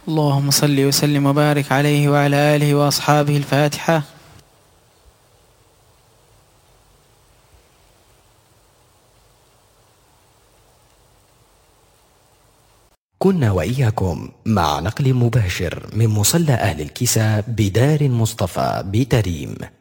اللهم صل وسلم وبارك عليه وعلى آله وأصحابه. الفاتحة. كنا وإياكم مع نقل مباشر من مصلى أهل الكساء بدار مصطفى بتريم.